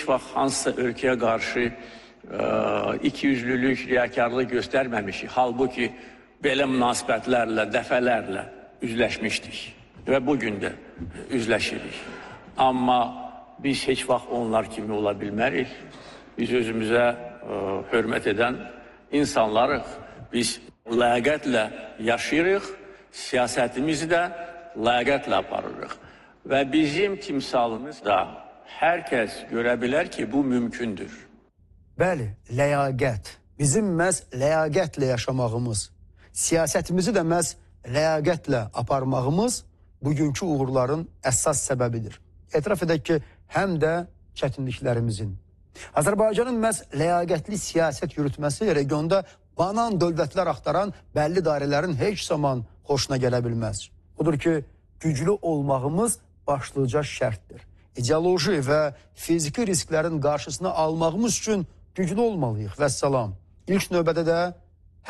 heç vaxt hansısa ölkəyə qarşı ikiyüzlülük, riyakarlıq göstərməmişik. Halbuki belə münasibətlərlə, dəfələrlə üzləşmişdik və bugün də üzləşirik. Amma biz heç vaxt onlar kimi ola bilmərik. Biz özümüzə hörmət edən insanlarıq. Biz ləyaqətlə yaşayırıq, siyasətimizi də ləyaqətlə aparırıq. Və bizim timsalımız da hər kəs görə bilər ki, bu mümkündür. Bəli, ləyaqət. Bizim məhz ləyaqətlə yaşamağımız, siyasətimizi də məhz ləyaqətlə aparmağımız bugünkü uğurların əsas səbəbidir. Etiraf edək ki, həm də çətinliklərimizin. Azərbaycanın məhz ləyaqətli siyasət yürütməsi regionda banan dövlətlər axtaran bəlli dairələrin heç zaman xoşuna gələ bilməz. Odur ki, güclü olmağımız başlıca şərtdir. İdeoloji və fiziki risklərin qarşısını almağımız üçün güclü olmalıyıq. Vəssalam. İlk növbədə də